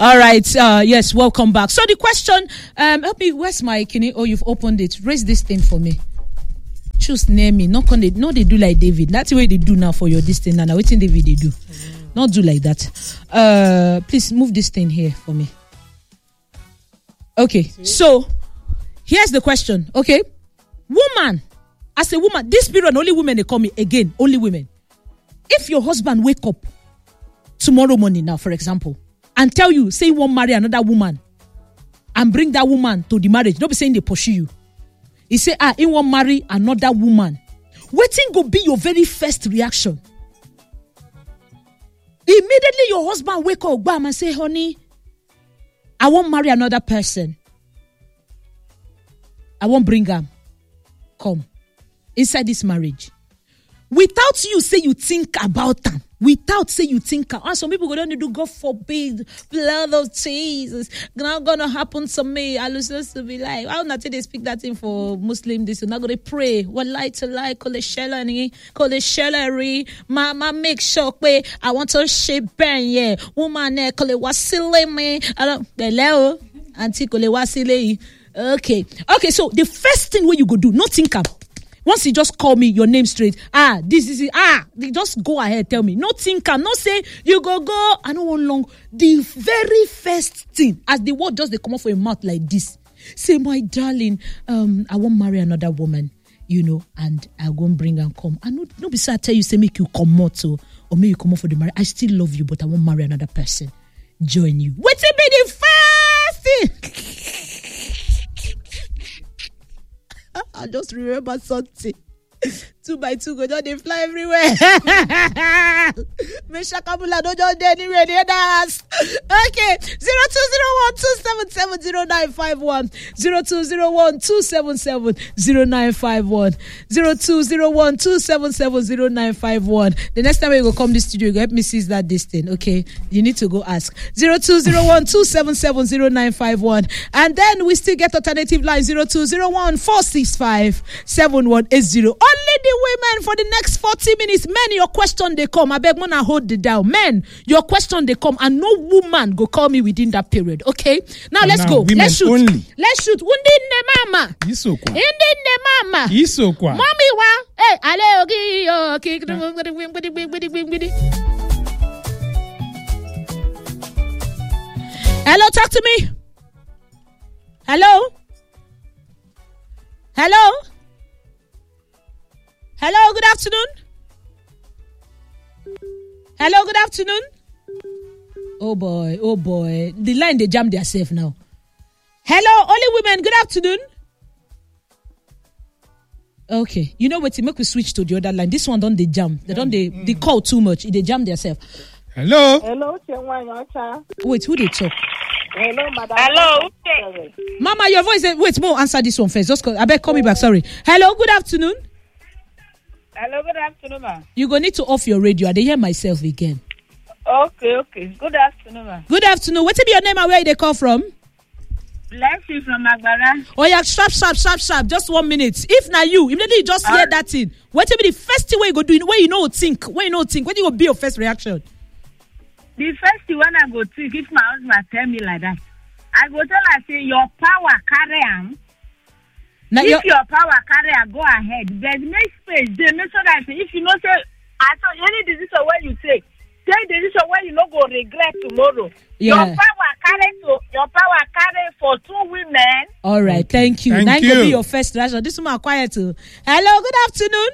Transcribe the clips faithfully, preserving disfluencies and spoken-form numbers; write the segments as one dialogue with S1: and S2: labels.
S1: All right. Uh, yes, welcome back. So the question, um, help me. Where's my kidney? Oh, you've opened it. Raise this thing for me. Choose name me. Not they, no, they do like David. That's the way they do now for your this thing. Now, waiting David they do. Mm. Not do like that. Uh, please move this thing here for me. Okay. See? So here's the question. Okay, woman, as a woman, this period only women they call me again. Only women. If your husband wake up tomorrow morning now, for example, and tell you, say you won't marry another woman and bring that woman to the marriage, don't be saying they pursue you. He say, ah, he won't marry another woman. Waiting go be your very first reaction. Immediately your husband wake up, bam, and say, honey, I won't marry another person. I won't bring her. Come inside this marriage. Without you say you think about them. Without say you think. And some people go down to do, God forbid, blood of Jesus. Not gonna happen to me. I was supposed to be like, why not they speak that thing for Muslim? This is not gonna pray. What lie to lie, call it shellery, call it shellery. Mama make sure pé I want to shape burn, yeah. Woman eh, call it wasile me. I don't hello. Auntie call it wasile. Okay. Okay, so the first thing what you go do, not think am. Once you just call me your name straight, ah, this is it, ah, just go ahead, tell me. No thinker, no say, you go, go, I don't want long. The very first thing, as the word just they come off for your mouth like this, say, my darling, um, I won't marry another woman, you know, and I won't bring and come. And no, no, besides, I tell you, say, make you come out, so, or make you come out for the marriage. I still love you, but I won't marry another person. Join you. What's it be the first thing? I just remember something. Two by two go down, they fly everywhere. Me shakabula don't just anywhere they dance. Okay, zero two zero one two seven seven zero nine five one zero two zero one two seven seven zero nine five one zero two zero one two seven seven zero nine five one. The next time you go come to the studio, you go help me seize that distance. Okay, you need to go ask zero two zero one two seven seven zero nine five one, and then we still get alternative line zero two zero one four six five seven one eight zero. Only the women for the next forty minutes. Men, your question they come. I beg Mona hold it down. Men, your question they come, and no woman go call me within that period. Okay? Now oh, let's now, go. Let's shoot. Only. Let's shoot. Undi ne mama.
S2: Iso kwa.
S1: Indi ne mama.
S2: Iso kwa.
S1: Mommy wa. Hey, ale ogi yo. Hello, talk to me. Hello? Hello? Hello, good afternoon. Hello, good afternoon. Oh boy, oh boy. The line, they jam themselves now. Hello, only women, good afternoon. Okay, you know what, make we switch to the other line. This one don't they jam. They don't they, mm. they call too much. They jam themselves.
S2: Hello.
S3: Hello,
S1: wait, who they talk?
S3: Hello, madam.
S4: Hello.
S1: Mama, your voice, wait, more answer this one first. Just call, I beg, call me back, sorry. Hello, good afternoon.
S4: Hello, good afternoon, ma.
S1: You go need to off your radio. I dey hear myself again.
S4: Okay, okay. Good afternoon, ma.
S1: Good afternoon. What be your name and where they call from?
S4: Bless you from Agbara.
S1: Oh yeah, sharp, sharp, sharp, sharp. Just one minute. If not you, immediately you just uh, hear that thing. What be the first thing where you go do? Where you know think? Where you know think? What you go be your first reaction?
S4: The first thing when I go think, if my husband tell me like that, I go tell her say your power carry am. Now if your power carry, go ahead. There's no space. They make sure that if you know say, I saw any decision where you take, take decision where you not go regret tomorrow. Yeah. Your power carry to your power carry for two women.
S1: All right, thank you.
S2: Thank
S1: now
S2: you.
S1: Go be your first reaction. This one quiet too. Hello, good afternoon.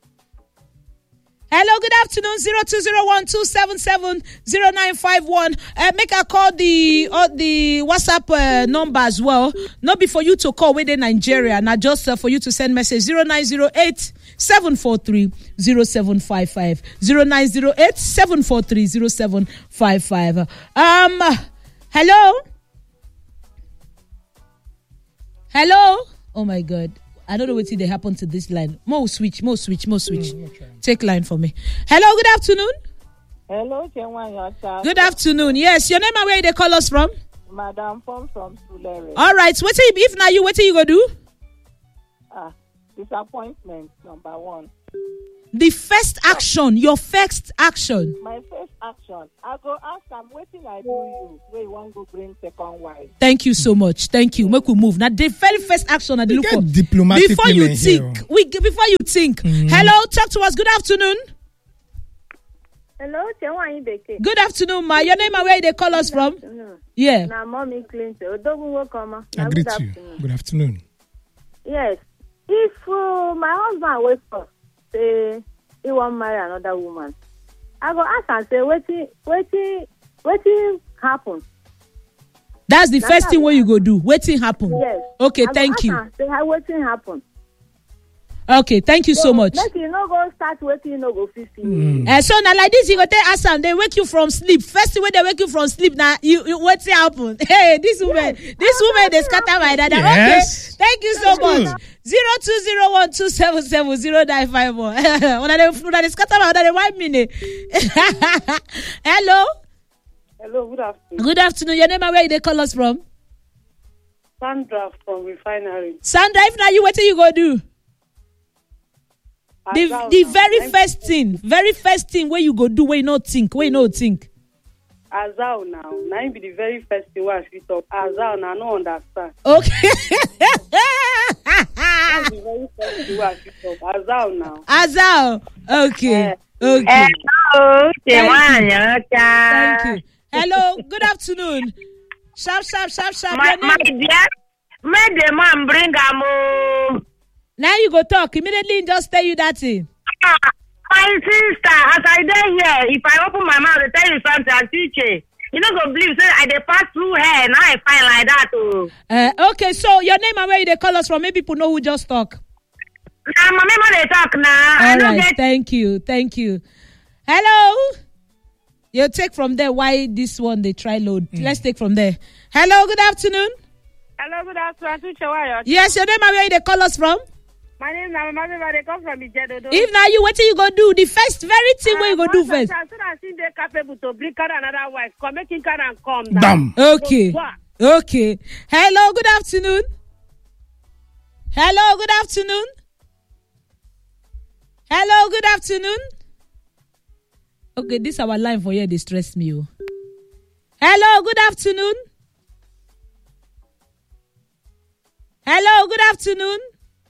S1: Hello, good afternoon. Zero two zero one two seven seven zero nine five one. Uh, make a call the uh, the WhatsApp uh, number as well. Not be for you to call within Nigeria, not just uh, for you to send message zero nine zero eight seven four three zero seven five five zero nine zero eight seven four three zero seven five five. Um, hello, hello. Oh my God. I don't know what they happen to this line. More switch, more switch, more switch. Mm, Take line for me. Hello, good afternoon.
S3: Hello, Chenwa.
S1: Good afternoon. Yes, your name and where they call us from?
S3: Madam Pom from Sulere.
S1: All right. What if now you? What are you gonna do?
S3: Ah, disappointment number one.
S1: The first action, your first action.
S3: My first action, I go ask am wetin I do you wey you wan go bring second wife.
S1: Thank you so much. Thank you. Make we move. Now the very first action I look for.
S2: Diplomatic
S1: before you
S2: women
S1: think.
S2: here.
S1: We before you think.
S2: Mm.
S1: Hello, talk to us. Good afternoon.
S5: Hello, Chewanyi Beke.
S1: Good afternoon, ma. Your name and where they call us from?
S5: Afternoon.
S1: Yeah.
S5: Na mommy Clinton. Odogun welcome.
S2: I
S5: Na
S2: greet
S5: good
S2: you.
S5: afternoon.
S2: Good afternoon.
S5: Yes. If uh, my husband wake up, say he want marry another woman, I go ask and say, wetin, wetin, wetin happen?
S1: That's the
S5: That's
S1: first
S5: how
S1: thing
S5: it
S1: what you go do. Waiting happen.
S5: Yes.
S1: Okay,
S5: I go
S1: thank
S5: ask
S1: you.
S5: am, say, how wetin happen?
S1: Okay, thank you so much.
S5: Make you no go start wetin you no go fit see.
S2: Mm.
S1: Uh, so now like this, you go tell us and they wake you from sleep. First thing when they wake you from sleep, now you, you what's happen? Hey, this woman, this woman they scatter my dada.
S2: Yes.
S1: Okay, thank you so
S2: That's
S1: much.
S2: good.
S1: Zero two zero one two seven seven zero nine five one. When they when they scatter my dada, one minute. Hello.
S6: Hello, good afternoon.
S1: Good afternoon. Your name and where they call us from?
S6: Sandra from Refinery.
S1: Sandra, if now you what you go do? The,
S6: Azal
S1: the
S6: now.
S1: very
S6: Thank
S1: first thing, very first thing where you go do, where you not think, where you not think.
S6: Azal now. Now be the very first thing where I fit up. Azal now, I no understand.
S1: Okay.
S6: That's the very first thing where I fit up. Azal now.
S1: Azal. Okay.
S6: Eh.
S1: Okay.
S4: Hello,
S1: Thank
S4: Chewanyi
S1: Thank you. Hello. Good afternoon. Sharp, sharp, sharp, sharp.
S4: My,
S1: Your
S4: my
S1: name.
S4: dear, may the man bring am o.
S1: Now you go talk. Immediately just tell you that thing.
S4: Ah, my sister, as I dey here, if I open my mouth to tell you something, I teach you. You know, go believe, say, I dey pass through her, now I find like that, oh.
S1: Uh, okay, so your name and where you they call us from? Maybe people know who just talk.
S4: Now, my mama dey talk now. I
S1: All
S4: don't
S1: right.
S4: get
S1: Thank you. Thank you. Hello. You take from there why this one they try load. Let's take from there. Hello. Good afternoon.
S6: Hello, good afternoon. Chewanyi.
S1: Yes, your name and where you they call us from?
S6: My name is Mama. They come from Ijedodo.
S1: If now you what you go do, the first very thing what you go do first.
S6: As soon as they capable to bring carry another wife, come make him carry and come now.
S2: Damn.
S1: Okay.
S6: What?
S1: Okay. Hello, good afternoon. Hello, good afternoon. Hello, good afternoon. Okay, this our line for here, they stress me. Oh. Hello, good afternoon. Hello, good afternoon.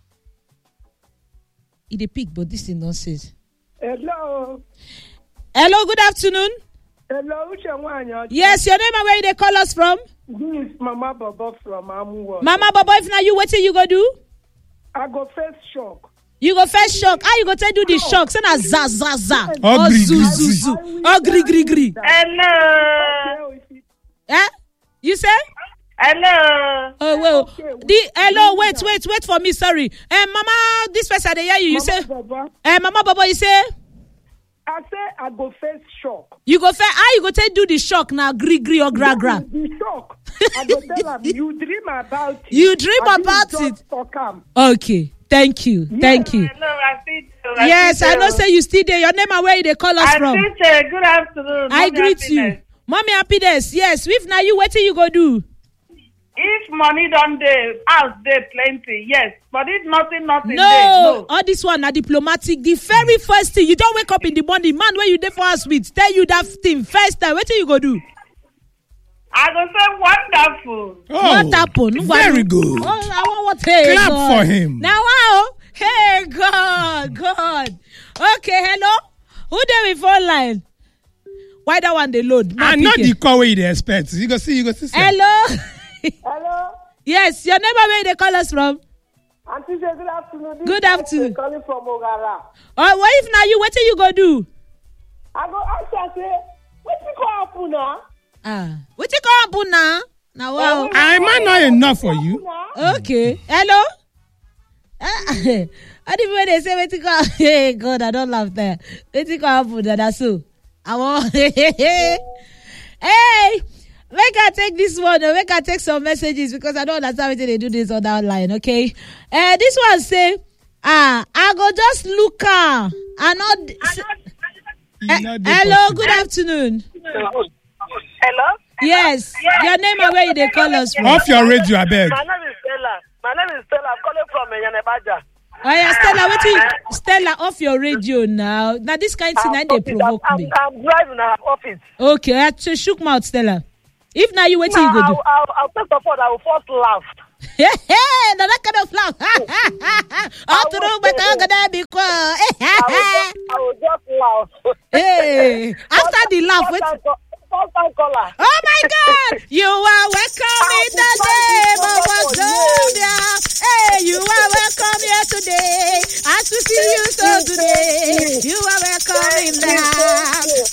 S1: It a pick, but this is nonsense.
S3: Hello.
S1: Hello, good afternoon.
S3: Hello, Chewanyi.
S1: Yes, your name and where they call us from?
S3: This is Mama Bobo from Amuwo.
S1: Mama Baba, if now you what you go do?
S3: I go first shock.
S1: You go first shock. How you go tell do the shock? Say na za za za.
S2: Oh,
S1: Or
S2: gree,
S1: zu
S2: gree,
S1: zu
S2: gree.
S1: zu. Oh gree gree gree.
S4: hello.
S1: Eh? You say?
S4: Hello.
S1: Oh well. The hello. Wait wait wait for me. Sorry. Eh, Mama, this person they hear you. You say?
S3: Baba,
S1: Eh, Mama Baba, you say?
S3: I say I go first shock.
S1: You go first. How you go tell do the shock now? Gree gree or gra gra.
S3: The shock. I go tell am you dream about it.
S1: You dream
S3: I didn't
S1: about
S3: just
S1: it.
S3: talk am.
S1: Okay. Thank you. Thank you.
S4: Hello, I see you.
S1: Yes, I know. Say you still there. Your name and where you they call us
S4: I
S1: from?
S4: see you. Good afternoon.
S1: I
S4: Mommy
S1: greet
S4: Happiness.
S1: you, Mommy Happiness. Yes. If now you what you go do?
S6: If money don't dey, house dey plenty, yes. But if nothing, nothing dey,
S1: No,
S6: no.
S1: all this one are diplomatic. The very first thing, you don't wake up in the morning, man, where you there for us with, tell you that thing first time. What do you go do?
S6: I go say wonderful.
S2: Oh,
S1: What happened?
S2: very good.
S1: Oh, I want what? Hey,
S2: Clap
S1: God.
S2: for him.
S1: Now, wow. Hey, God, God. Okay, hello. Who there with phone line? Why that one they load?
S2: I
S1: Man,
S2: not
S1: pick
S2: the
S1: it.
S2: call where you expect. You go see, you go see. say.
S1: Hello.
S3: Hello.
S1: Yes, your name and where they call us from?
S3: Auntie, say good afternoon. This
S1: Good
S3: is
S1: afternoon.
S3: calling from Ogara.
S1: Oh, what if now you? What do you go do?
S3: I go ask her, say, what you call happen now?
S1: Ah, what you call happen now? Now, wow.
S2: Am I not enough for you?
S1: Okay. Hello? Ah, I didn't when they say, what you call? Hey, God, I don't laugh there. What you call happen? That's so. I want. Hey, make I take this one. Or make I take some messages because I don't understand why they do this on that line. Okay. Uh, this one say, ah, I go just look her. I not.
S2: You
S1: Eh,
S2: not dey
S1: hello,
S2: possible.
S1: good afternoon.
S6: Hello?
S1: Yes, your name and where they call us from.
S2: Off your radio, I beg.
S6: My name is Stella. My name is Stella. I'm calling from Yannebaja.
S1: Oh yeah, Stella, wait, Stella, off your radio now. Now this kind of thing, they provoke
S7: I'm,
S1: me.
S7: I'm driving. I'm office.
S1: Okay, I just shook mouth, Stella. If now you wait till you go
S7: I'll,
S1: do.
S7: I'll, I'll first of all, I will first laugh.
S1: Hey, hey, now that kind of laugh. How to know, but I'm gonna be quiet.
S7: I will just, I will just laugh.
S1: Hey, after the laugh, wait.
S7: First time caller.
S1: Oh my God! You are welcome in the name of Australia. Hey, you are welcome here today. As we see you so today, you are welcome in the house.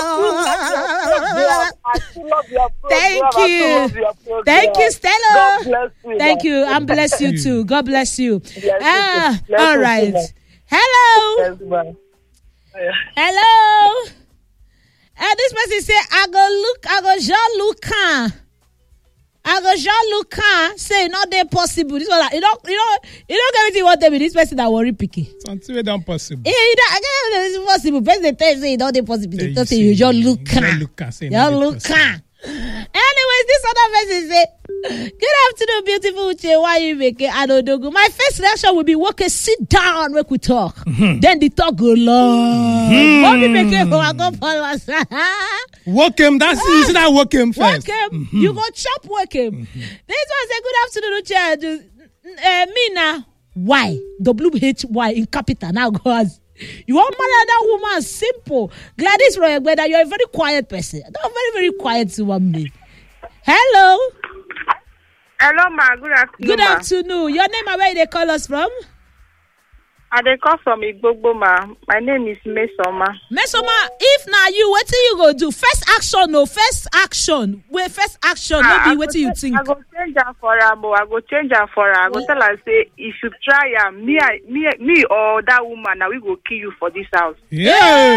S1: Thank you. Thank you, Stella.
S7: God bless you.
S1: Thank you. And bless you too. God bless you.
S7: Bless
S1: Ah,
S7: you. Bless
S1: all
S7: you.
S1: right. Hello.
S7: Yes, ma'am.
S1: Hello. And this person say, I go look, I go Jean Lucan. I go Jean Lucan. Say, not they possible. This one, like, you don't, you don't, you don't get anything what they be. This person that worry picky.
S2: Something we don't possible.
S1: Yeah, you don't, I get it's possible. Person they tell you say, not they possible. They
S2: Yeah,
S1: tell
S2: you
S1: you, you
S2: say,
S1: Jean
S2: you
S1: Lucan.
S2: Jean Lucan, say,
S1: Jean
S2: not they
S1: Lucan. Anyways, this other person say, good afternoon, beautiful Uche. Why you make it? I don't know. My first reaction will be, okay, sit down, make we talk. Mm-hmm. Then the talk go long.
S2: Mm-hmm.
S1: What we make it? I go follow us.
S2: Work him. That's you should have work him first.
S1: Work him. Mm-hmm. You go chop work him. Mm-hmm. This one say, good afternoon, Uche. Uh, me now. Why? W H Y in capital. Now go as. You want marry that woman? Simple. Gladys Royegweda, you're a very quiet person. You're a very, very quiet woman. Hello.
S8: Hello, ma. Good afternoon.
S1: Good
S8: ma.
S1: afternoon. Your name and where they call us from?
S8: I dey call from Igbogbo, ma. My name is Mesoma.
S1: Mesoma, if now you, what you go do? First action, no. First action. Wait, first action.
S8: Ah,
S1: No be what you think.
S8: I go change her for her, but I go change her for her. I go tell her, say, if you try her, me, I- me, me or that woman, now we go kill you for this house.
S2: Yeah.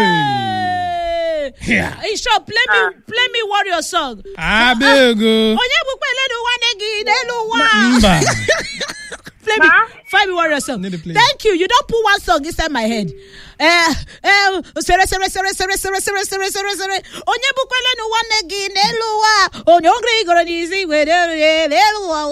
S1: Yeah. Hey, sure, play me,
S8: Ah.
S1: play me warrior song.
S2: I beg you.
S1: Onye bukwe ledu wanegi delu wa.
S2: Mba.
S1: Play me,
S8: Ma?
S1: find me warrior song.
S2: Need to play.
S1: Thank you. You don't put one song inside my head. Eh, eh, sere sere sere sere sere sere sere sere sere. Onye bukwe ledu wanegi delu wa. Onye ongri goro nizi we delu wa.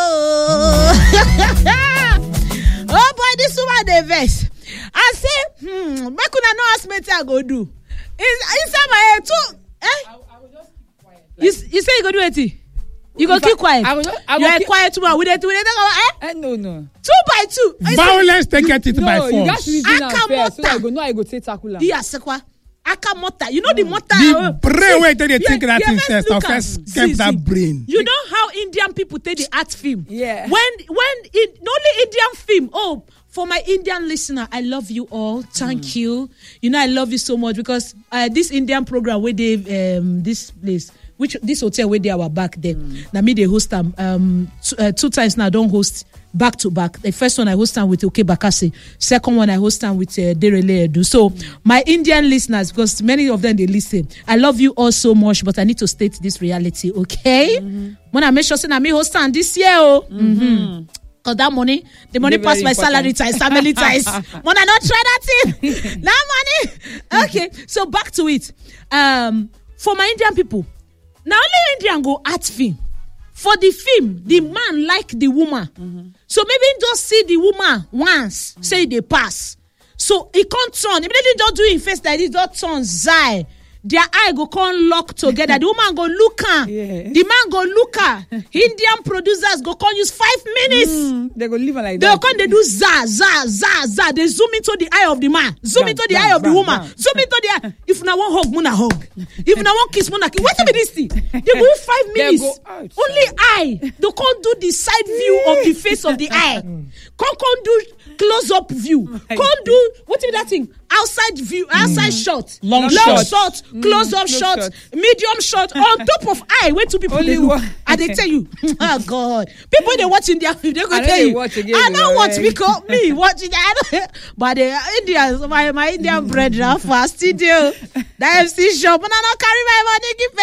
S1: Oh boy, this woman the verse. I say, hmm, make una no ask me what I go do. It's inside my head too. Eh?
S9: I will just keep quiet.
S1: You, you say you go do it? You go
S9: If
S1: keep
S9: I-
S1: quiet.
S9: I will just- I will
S1: you are
S9: keep-
S1: quiet woman. We dey we dey talk about eh?
S9: Eh, no, no.
S1: Two by two. I say,
S2: Violence take it
S9: No,
S2: by
S9: you got
S2: force.
S9: to reason am
S1: Akamota.
S9: first so that I go know I go take tackle am.
S1: Iya sekwa. Aka mota. You know the mota.
S2: The
S1: uh,
S2: brain way they
S1: you-
S2: think that
S1: you
S2: thing
S1: first
S2: first.
S1: look
S2: Or
S1: am.
S2: first
S1: See,
S2: get that
S1: see.
S2: brain.
S1: You know how Indian people take the art film?
S9: Yeah.
S1: When when it only Indian film. Oh, for my Indian listener, I love you all. Thank mm. you. You know I love you so much because uh, this Indian program where they um this place, which this hotel where they are back there. Mm. Now me they host them um two, uh, two times now. I don't host back to back. The first one I host them with Oke Bakase. Second one I host them with uh, Derele Edu. So mm. my Indian listeners, because many of them they listen, I love you all so much, but I need to state this reality, okay? Mm-hmm. When I make sure say na me host them this year, oh. Mm-hmm. Mm-hmm. Cause that money, the money
S9: Very
S1: pass my
S9: important.
S1: salary ties, family ties. When I not try that thing, that money. Okay, so back to it. Um, for my Indian people, now only Indian go art film. For the film, the man like the woman. Mm-hmm. So maybe just see the woman once, mm-hmm. say they pass. So he can't turn. Immediately don't do it first like this, don't turn zai. Their eye go come lock together. The woman go look her.
S9: Yeah.
S1: The man go look her. Indian producers go come use five minutes.
S9: Mm, they go live like
S1: They
S9: that.
S1: go come, they do za, za, za, za. They zoom into the eye of the man. Zoom
S9: Bam,
S1: into the
S9: bam,
S1: eye of the
S9: bam,
S1: woman.
S9: bam.
S1: Zoom into the eye. If na one hug, muna hug. If na one kiss, muna kiss. What be this thing? They go five
S9: They
S1: minutes.
S9: go out.
S1: Only eye. They can't do the side view of the face of the eye. Can't, can't do close-up view. Can't do, what is that thing? Outside view, outside mm. shot.
S2: Long
S1: shot.
S2: shot.
S1: shot close-up
S9: close
S1: shot,
S9: shot.
S1: medium shot, on top of eye. Where two people
S9: Only
S1: they look.
S9: one.
S1: And they tell you, oh God. People they watching their film, they go
S9: I know
S1: tell
S9: they
S1: you.
S9: watch again,
S1: I don't
S9: you
S1: watch
S9: know,
S1: because me watching that. But the Indians, my, my Indian brethren, fast studio. The F C shop, and I don't carry my money, give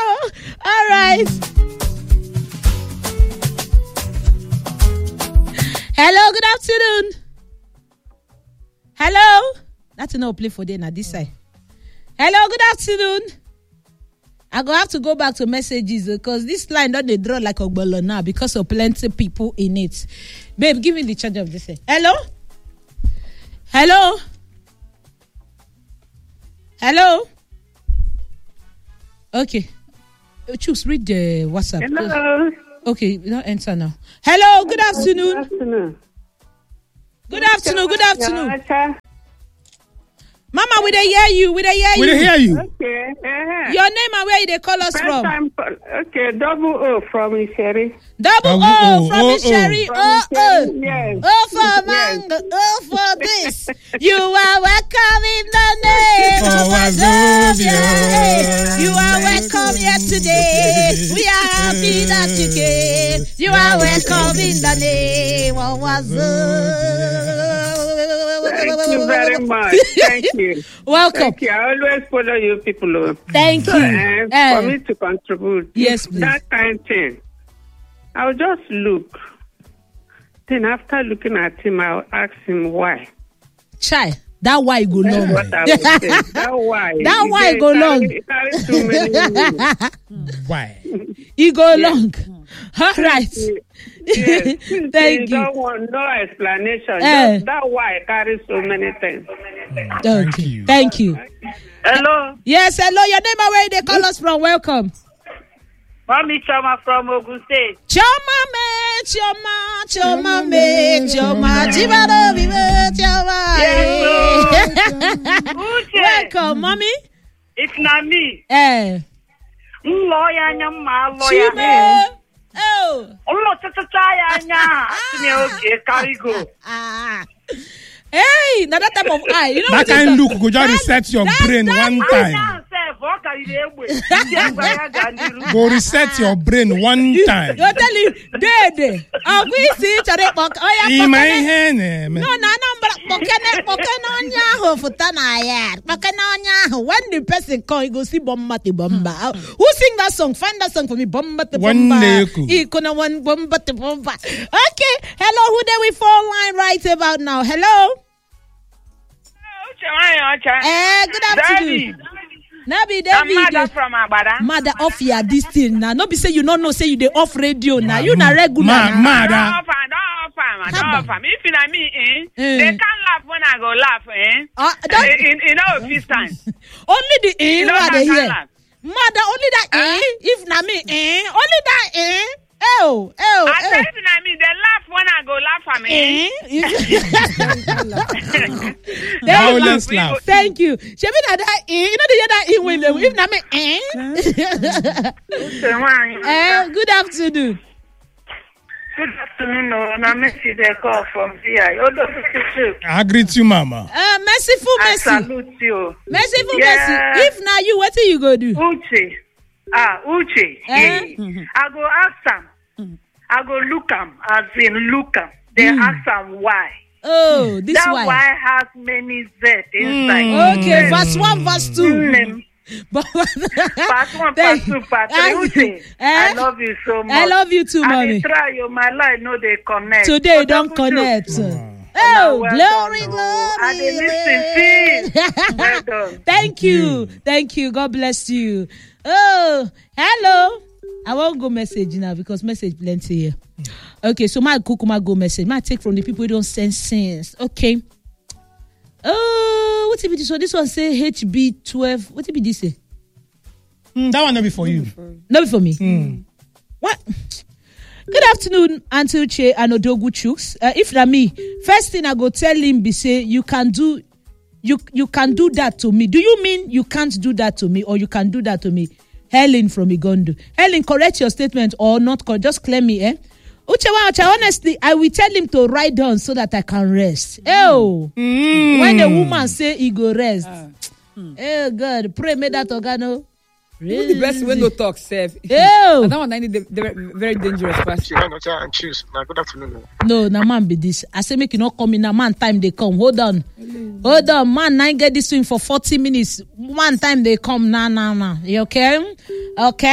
S1: me all right. Hello, good afternoon. Hello. That's enough play for day now this side. Hello, good afternoon. I go have to go back to messages because this line don't they draw like a ball now because of plenty people in it. Babe, give me the charge of this. Hello? Hello? Hello? Okay. Choose, read the WhatsApp.
S10: Hello.
S1: Okay, not enter now. Hello, good afternoon.
S10: Good afternoon.
S1: Good afternoon, good afternoon. Mama, we dey hear you. We dey hear you.
S2: We dey hear you.
S10: Okay. Uh-huh.
S1: Your name and where you dey call us
S10: First
S1: from?
S10: Time, okay, double O from Isheri.
S1: Double
S2: Double
S1: O
S2: O,
S1: from
S2: oh,
S1: Isheri.
S10: From
S1: Oh, oh.
S10: Isheri, yes.
S1: Oh, for mango. Oh, for this. You are welcome in the name
S2: Oh,
S1: of
S2: Wazobia.
S1: Wazobia. You are welcome here today. We are happy that you came. You are welcome in the name of Wazobia.
S10: Thank you very much. Thank you.
S1: Welcome.
S10: Thank you. I always follow you people.
S1: Thank
S10: So,
S1: you.
S10: uh,
S1: Uh,
S10: for me to contribute.
S1: Yes, please.
S10: That kind of thing. I'll just look. Then after looking at him, I'll ask him why.
S1: Chai, that why go
S10: That's
S1: long.
S10: what I would say. That why.
S1: That
S10: He
S1: why
S10: say
S1: go
S10: he
S1: long.
S10: carry- he carry too many
S2: Why?
S1: He go long. All right.
S10: Yes.
S1: Thank
S10: you.
S1: you.
S10: Don't want no explanation.
S1: Eh.
S10: Just that why carries so many things.
S2: Thank you.
S1: Thank you.
S6: Hello,
S1: Yes, hello. Your name and where they call us from? Welcome.
S6: Mommy Chama from Ogun State.
S1: Choma me, choma, choma me, choma, chibaro vive, choma.
S6: Uche,
S1: Welcome, mommy.
S6: it's not me.
S1: Eh,
S6: Lawyer, my lawyer.
S1: Chime. Oh.
S6: Oh, cha-cha-cha, ya. Okay, carry go.
S1: Ah. Hey, now that type of eye, you know
S2: That
S1: what is
S2: kind
S1: that?
S2: look could just reset your
S1: that-
S2: brain
S1: that-
S2: one time. Go reset your brain one time.
S1: You're telling Dede. Oh, we see each other. Oh, yeah,
S2: In my
S1: Pokene.
S2: hand, eh, man.
S1: No, no, no, but Pokene, Pokene on Yahoo for Tanaya. Pokene on Yahoo. When the person come, you go see Bomba to Bomba. Who sing that song? Find that song for me. Bomba to
S2: One
S1: Bomba.
S2: day, cool.
S1: Ikona one Bomba to Bomba. Okay. Hello, who there we phone line right about now? Hello. Eh, good afternoon. Nabi, David.
S6: Mother from Abada.
S1: Mother off your this thing now. No be say you don't know say you dey off radio now. You na regular.
S2: Ma-
S1: now.
S2: mother.
S6: Don't offer, don't offer, man, don't offer. If you know me, eh,
S1: Eh.
S6: they can't laugh when I go laugh, eh?
S1: Ah, that-
S6: Eh, in, in our this time.
S1: Only the eh
S6: You know
S1: what
S6: that
S1: they
S6: can
S1: hear.
S6: laugh.
S1: Mother, only that eh. If na me eh, only that eh. Oh, oh,
S6: I tell
S1: oh.
S6: you, you know me, they laugh when I go laugh at me.
S1: Eh?
S2: Violence
S6: we
S2: laugh.
S6: go-
S1: Thank you. Shebi na that eh. You know they hear that eh when they if na me eh. Eh, good afternoon.
S6: Good afternoon, no, and I miss you the call from here. You don't
S2: I greet you, mama.
S1: Uh, merciful
S6: I
S1: mercy.
S6: salute you.
S1: Merciful
S6: Yeah.
S1: mercy. If na you, what you go do?
S6: Uche. Ah, Uche.
S1: Eh?
S6: Eh. I go ask him. I go look him, as in look him. They ask him why.
S1: Oh, this
S6: that
S1: why.
S6: why has many Z inside.
S1: Okay, verse one, verse two.
S6: Mm.
S1: But-
S6: Part one, part
S1: Thank-
S6: two, part three.
S1: I-
S6: Uche,
S1: Eh?
S6: I love you so much.
S1: I love you too,
S6: I
S1: mommy.
S6: dey try you, my life no dey connect.
S1: Today
S6: But
S1: don't
S6: double
S1: connect.
S6: two.
S1: Oh,
S6: well
S1: glory,
S6: done,
S1: glory.
S6: oh. I dey listen, see. Well done.
S1: Thank you. Thank you. God bless you. Oh, hello. I won't go message now because message plenty here. Okay, so my cook my go message. My take from the people who don't send sense. Okay. Oh, what's it be this one? This one say H B twelve. What it be this say?
S2: Mm, that one not be for you.
S1: Not for me.
S2: Mm.
S1: What? Good afternoon, Auntie Uche and Odogu Chooks. Uh, if na me, first thing I go tell him be say you can do, you you can do that to me. Do you mean you can't do that to me, or you can do that to me? Helen from Igondo. Helen, correct your statement or not? Correct. Just clear me, eh? Uche, Uche, honestly, I will tell him to write down so that I can rest. Oh,
S2: Mm.
S1: when a woman say he go rest, oh God, pray me that organo.
S9: Even the best when no talk, Seth.
S1: Ew.
S9: And that one I need the, the very dangerous person.
S11: and choose. Now, good afternoon.
S1: No, na man be this. I say make you not come in. Na man time they come. Hold on, hold on, man. Nine get this thing for forty minutes. One time they come. Nah, nah, nah. You okay? Okay.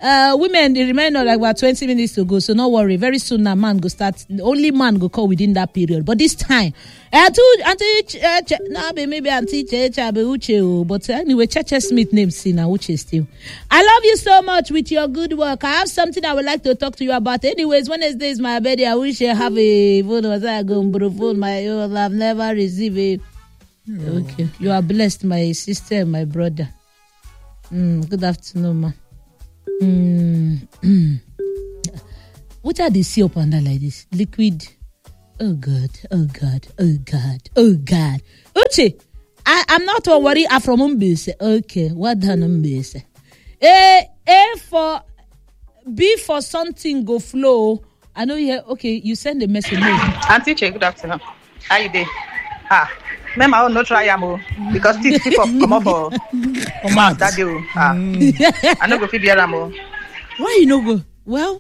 S1: Uh, women, they remain like about twenty minutes to go, so no worry. Very soon, now man go start. Only man go call within that period. But this time, auntie, auntie, nah, maybe auntie, uche, but anyway, Cheche Smith name Sina Uche still. I love you so much with your good work. I have something I would like to talk to you about. Anyways, Wednesday is my birthday. I wish I have a phone. Was I going to phone my own? I've never received it. Okay, you are blessed, my sister and my brother. Mm, good afternoon, ma. Mm. What are they see up under like this? Liquid. Oh God, oh God, oh God, oh God. Uche, I, I'm not to worry. I'm from Umbese. Okay, what done Umbese? A, A for B for something go flow. I know you. Okay, you send a message.
S12: Auntie Che, good afternoon. How you doing? Ah, ma'am, I will not try am because this people come up for that day. Ah, I no go fit bear am.
S1: Why you no go? Well,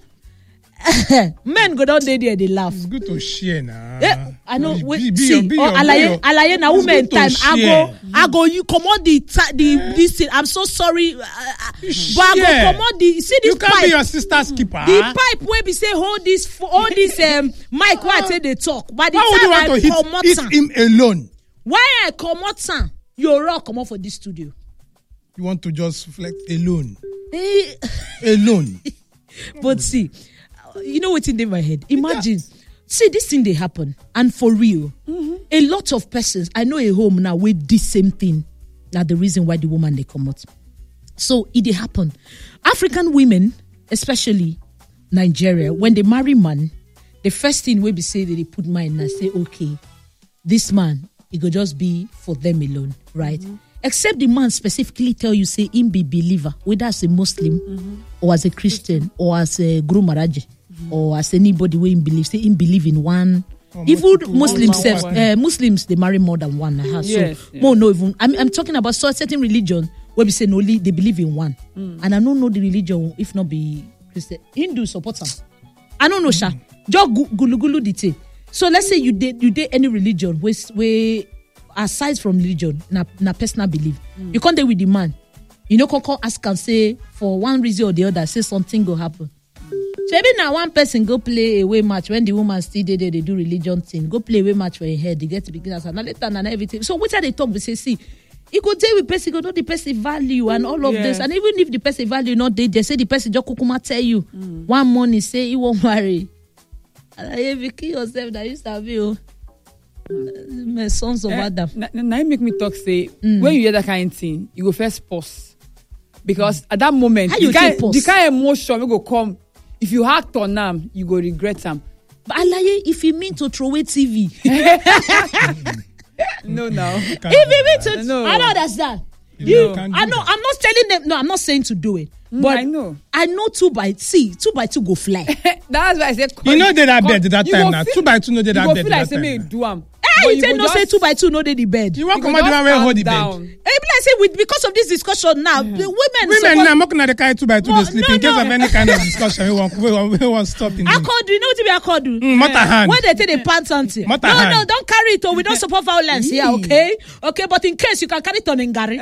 S1: men go down there, they laugh.
S2: It's good to share now.
S1: Yeah, I know.
S2: Be,
S1: wait,
S2: be, be
S1: see,
S2: be
S1: oh, alaye, alaye na women time. I go, I go. You come on the the this thing. I'm so sorry, uh, but I go come on the. See this
S2: you can't
S1: pipe.
S2: be your sister's keeper.
S1: The pipe where we say hold this, hold this um mic. Why I say they talk. By the
S2: Why would
S1: time
S2: you
S1: I
S2: want to
S1: come
S2: hit,
S1: out,
S2: hit him alone?
S1: why I come out, son? You rock come out for this studio.
S2: You want to just flex alone,
S1: Eh,
S2: alone.
S1: But see, you know what's in my head? Imagine, see this thing they happen, and for real, mm-hmm. a lot of persons. I know a home now with this same thing. That's the reason why the woman they come out. So it they happen. African women, especially Nigeria, when they marry man, the first thing we be say that they put mind and say, okay, this man, it could just be for them alone, right? Mm-hmm. Except the man specifically tell you, say, him be believer, whether as a Muslim mm-hmm. or as a Christian or as a Guru Maharaji mm-hmm. or as anybody who believes, say, him believe in one. Oh, even Muslims, self, uh, Muslims, they marry more than one. Uh,
S9: yes,
S1: so,
S9: yes.
S1: more no even. I'm, I'm talking about so certain religion where we say no, they believe in one. Mm. And I don't know the religion, if not be Christian. Hindu support them. I don't know, mm. Sha. Just gulu gulu dite. So let's say you did you did any religion where, where aside from religion, na, na personal belief. Mm. You can't deal with the man. You know, can call ask and say for one reason or the other, say something go happen. So maybe now one person go play away match when the woman still there, they, they do religion thing. Go play away match for your head. They get to begin as and later and everything. So what are they talk? We say, see, you go tell with person, you know the person value and all of yeah. this. And even if the person value not there, they say the person just kukuma tell you mm. one morning say he won't marry. And if you kill yourself, that used to be you. My sons of uh, Adam.
S9: Now na, make me talk say mm. when you hear that kind of thing, you go first pause because mm. at that moment
S1: How
S9: the
S1: you
S9: kind,
S1: pause?
S9: the kind of emotion will go come. If you act on them, you go regret them.
S1: But alaye, if you mean to throw away T V,
S9: no, no.
S1: If you mean to,
S9: no.
S1: I don't understand.
S2: You,
S1: You, I know. I'm not telling them. No, I'm not saying to do it.
S9: Mm,
S1: But
S9: I know.
S1: I know two by see two by two go fly.
S9: That's why I said.
S2: You know they that bed that
S9: you
S2: time
S9: go
S2: now.
S9: feel-
S2: Two by two know they
S9: You
S2: that
S9: go
S2: bed
S9: feel
S2: that
S9: like say
S2: time.
S9: me
S2: now.
S9: do am.
S1: Eh, you say no say two by two no they the bed.
S2: You want
S9: You
S2: come
S9: go
S2: out the
S9: just
S2: man where
S9: calm
S2: hold the
S9: down.
S2: bed.
S1: Eh, be like say with because of this discussion now, the women.
S2: Women
S1: support-
S2: now, I'm not gonna carry two by two.
S1: No,
S2: They sleep
S1: no,
S2: in case
S1: no.
S2: of any kind of discussion. We want, we want, we want stop in.
S1: Accord, you know what to be accord?
S2: Mm, mother hand.
S1: When they take the pants something.
S2: Mother
S1: No,
S2: hand.
S1: no, don't carry it. Oh, we don't support violence here, okay? Okay, but in case you can carry it on Ngari.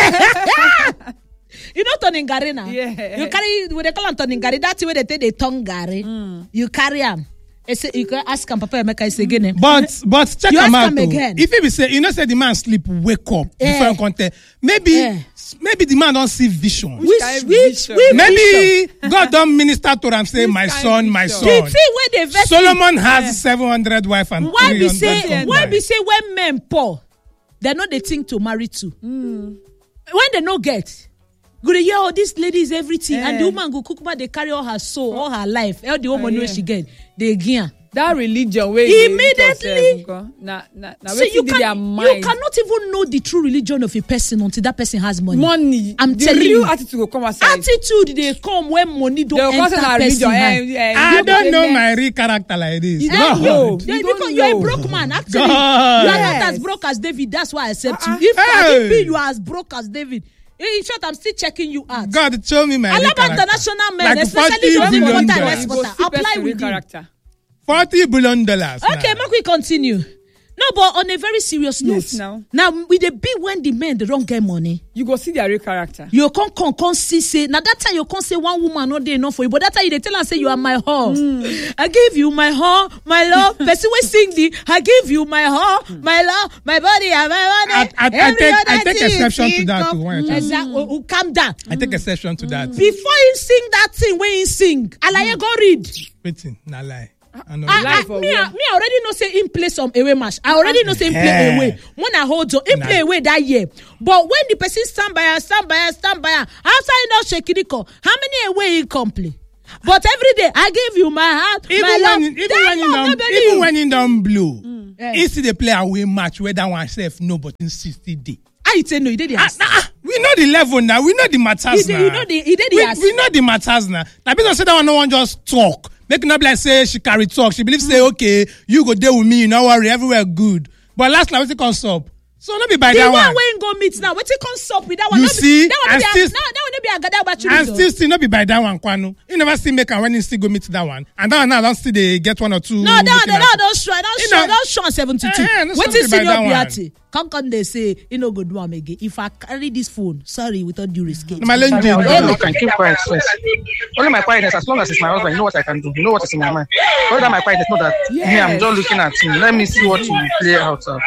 S1: You know Toningari now?
S9: Yeah.
S1: You carry, when they call them Toningari, that's where they take the tongue gari. Mm. You carry them. You can ask him, Papa Emeka is again.
S2: But but check
S1: You
S2: him
S1: ask
S2: out.
S1: him
S2: Though.
S1: again.
S2: If he be say, you know, say the man sleep, wake up
S1: Eh.
S2: before you content. Maybe
S1: Eh.
S2: maybe the man don't see vision.
S1: Which,
S9: kind of
S1: which,
S9: vision?
S1: which
S2: Maybe God don't minister to him, say,
S9: Which
S2: my
S9: kind
S2: son,
S9: of
S2: my
S9: vision?
S2: son.
S1: The thing where they vex
S2: Solomon has seven hundred wife and
S1: Why be
S2: three hundred
S1: say,
S2: concubines.
S1: why be say when men poor, they know they think to marry too.
S9: Mm.
S1: When they no get, go to hear all these ladies everything,
S9: Eh.
S1: and the woman go cook, but they carry all her soul, all her life, all the woman
S9: Oh,
S1: know
S9: yeah.
S1: she get, they again.
S9: That religion way
S1: Immediately.
S9: Nah, nah, nah.
S1: So you,
S9: their
S1: can,
S9: mind.
S1: you cannot even know the true religion of a person until that person has money.
S9: money.
S1: I'm
S9: the
S1: telling
S9: real
S1: you.
S9: attitude will come outside.
S1: Attitude they come when money don't
S9: They'll come
S1: enter
S9: outside
S1: person
S9: religion.
S1: hand.
S9: Eh, eh,
S2: I
S9: you
S2: don't know
S9: know
S2: my real character like this.
S9: You
S1: Eh,
S9: don't
S2: God.
S9: know.
S1: Yeah,
S9: You don't
S1: because you're a
S9: know.
S1: broke man. Actually,
S2: God.
S1: you are not
S9: Yes.
S1: as broke as David. That's why I accept
S9: Uh-uh.
S1: you. If I
S2: Hey.
S1: didn't be you are as broke as David. In short, I'm still checking you out.
S2: God, show me my real
S1: Alaba
S2: character.
S1: international men,
S2: Like
S1: especially
S2: forty
S1: those in
S2: billion
S1: water and
S2: dollars.
S1: exporter, apply with you.
S9: character.
S2: Forty billion dollars.
S1: Okay,
S2: now.
S1: make we continue. No, but on a very serious note.
S9: Yes, now.
S1: Now, with the be when the men, they don't get money.
S9: You go see their real character.
S1: You can't come, come see, say, now that time you can't say one woman not there enough for you, but that time you tell her, say, you are my whore. Mm. I give you my whore, my love. Person will sing the, I give you my whore, my love, my body, and my money.
S2: I, I, I take, I take exception to that. To
S1: mm. Exactly. Oh, oh, calm down.
S2: I take exception to that.
S1: Before you sing that thing, when you sing, Alaye mm. go read.
S2: Waiting, not lie. I, know
S1: I, I, me, I, me I already know say him play some away match. I already know say him play away. When I hold on, him nah. play away that year. But when the person stand by her, stand by her, stand by her, after you know shaking it, how many away he come play? But every day I give you my heart,
S2: even
S1: my
S2: when,
S1: love.
S2: Even when,
S1: long,
S2: even you. when in don't blow, mm.
S1: yeah.
S2: it's the play away match where that one self no, but in sixty days.
S1: I say no, he did the
S2: ah, nah, we know the level now. We know the matters
S1: he
S2: now.
S1: Did, you know the, he did the
S2: we, we know the matters now. Now because say that one no one just talk. Make not be like say she carry talk. She believes mm. say okay, you go there with me. No worry, everywhere good. But last night we take on stop. So not be by
S1: the
S2: that one.
S1: The one when go meet now. We take on stop with that one.
S2: You
S1: not
S2: see,
S1: be, that one
S2: and
S1: be
S2: still,
S1: a, now that one be a gada battery.
S2: And still, still not be by that one. Kwanu, you never see make and when you still go meet that one. And that one now don't still they get one or two.
S1: No, that one, that don't show, don't show, don't show seventy-two.
S2: Eh,
S1: what is senior Beati? Come come they say you know good one again. If I carry this phone, sorry, without due respect.
S11: No, my lady, I can keep quiet first. Only my quietness, as long as it's my husband, you know what I can do. You know what is in my mind. Whether my quietness, know that yeah. me, I'm just looking at him. Let me see what you play out of.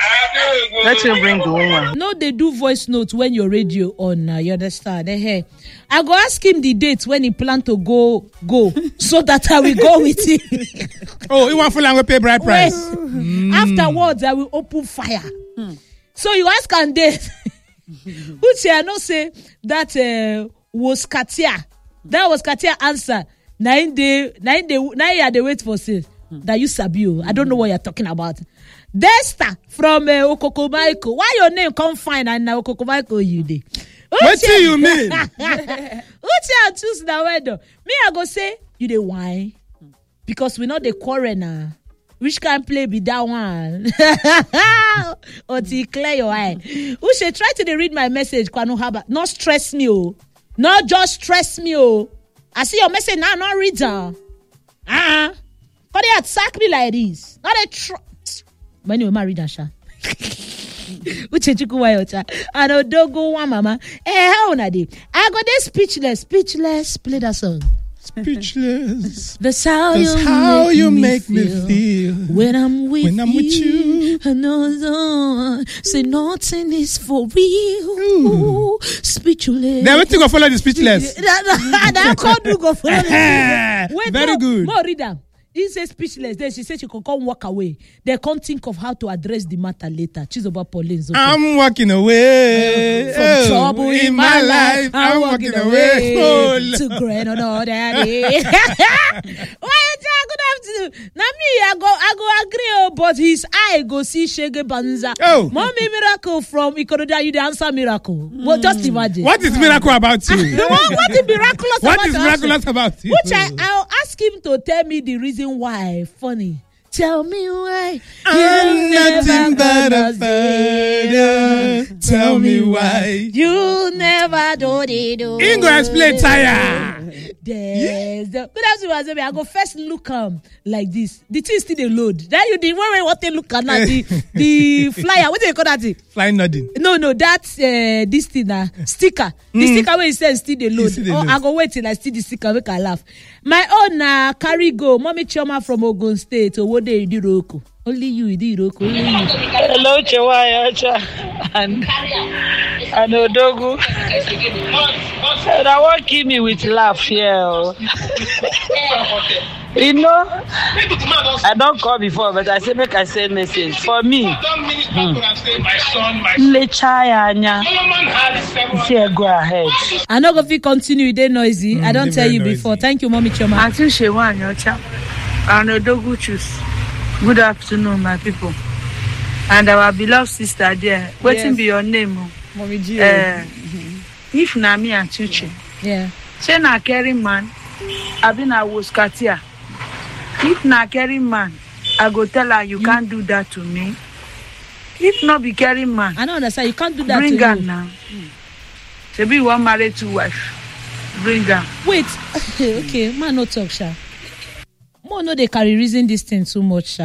S11: Let him bring the woman.
S1: No, they do voice notes when your radio on. Uh, you understand? Hey, I go ask him the date when he plan to go go, so that I will go with him.
S2: Oh, you want full and we pay bride price.
S1: Mm. Afterwards, I will open fire. Mm. So you ask and date. Which I know say that uh, was Katia. That was Katia answer. Nine day, nine day, nine year they wait for sale. Mm. That you sabi you. I don't know what you're talking about. Desta from uh, Okokomaiko. Why your name come fine and now Okokomaiko you dey?
S2: What do you mean?
S1: Uche and choose the window. Me I go say you dey whine because we know the quarrel now. Which can play be that one? Until clear your eye. Uche, try to read my message. Kwanu Haba. Not stress me, oh. Not just stress me, oh. I see your message now, not read her. Ah, uh-uh. But they attack me like this. Not a tr. When you married Asha. Uche Chukwuwayocha. I know don't go one mama. Eh, how na dey? I got this speechless, speechless. Play that song.
S2: Speechless.
S1: That's how,
S2: That's
S1: you,
S2: how
S1: make
S2: you
S1: me
S2: make me
S1: feel.
S2: feel
S1: When I'm with
S2: when I'm
S1: you.
S2: with you.
S1: I know no, say nothing is for real. Ooh, speechless.
S2: Then we think of follow the speechless.
S1: That called you go follow the
S2: Wait, Very no, good.
S1: More read them. He said speechless. Then she said she could come walk away. They can't think of how to address the matter later. She's about Pauline. Okay.
S2: I'm walking away
S1: from oh, trouble in my life. I'm, I'm walking, walking away, away
S2: oh,
S1: to great another day. Why good afternoon? Now me, I go, I go agree. Oh, but his eye go see Shege Banza.
S2: Oh,
S1: mommy miracle from Ikoroda. You the answer miracle. Mm. Well, just imagine.
S2: What is miracle about you?
S1: what, what is miraculous?
S2: What
S1: about
S2: is miraculous about you?
S1: Which I, I'll ask him to tell me the reason. Why funny? Tell me why
S2: I'm nothing but a fighter. Tell me why
S1: you never do the do.
S2: Ingo explain tire.
S1: There's the good afternoon. I go first look um like this. The thing still they load. Then you did when what they look at now the the flyer. What do you call that thing?
S2: Flying nothing.
S1: No, no, that's uh, this thing uh, sticker. The mm. sticker where it says still they load. Still they oh, load. I go wait till I see the sticker make I laugh. My own uh, carry go. Mommy Choma from Ogun State. Oh, what they do Roku? Only you did Roku. Only you.
S13: Hello, Chewayacha and and Odogu. And I won't keep me with laugh here. You know, I don't call before, but I say make I say message for me. Lechayanya, hmm. Go ahead.
S1: I know if you continue, they noisy. Mm, I don't tell you noisy. Before. Thank you, Mommy Choma.
S13: Auntie Chewayacha and Odogu choose. Good afternoon, my people, and our beloved sister there. Waiting yes. Be your name,
S9: Mommy G.
S13: Uh, mm-hmm. If na me and Chuchi,
S1: yeah.
S13: Say na caring man, I been I was Katia. If na caring man, I go tell her you mm. can't do that to me. If not be caring man,
S1: I don't understand. You can't do that.
S13: Bring
S1: to
S13: her
S1: you.
S13: now. Mm. She be one married to wife. Bring her.
S1: Wait, okay, man, no talk, sha. More no they carry reason this thing too much, sha.